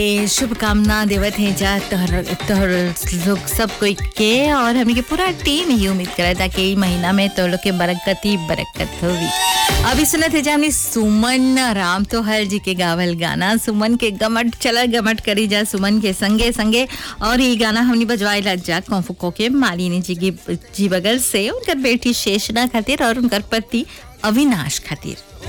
शुभकामना देवत है जा तोहर तोहर लोग सब कोई के और हमनी के पूरा टीम ही उम्मीद करे था कि ई महीना में तो लोग के बरकत ही बरकत होगी। अभी सुनत है जा हमनी सुमन राम तोहर जी के गावल गाना। सुमन के गमट चला गमट करी जा सुमन के संगे संगे और ये गाना हमनी बजवाई ला जा कौफुको के मालिनी जी की जी बगल से उनकर बेटी शेषना खातिर और उनकर पति अविनाश खातिर।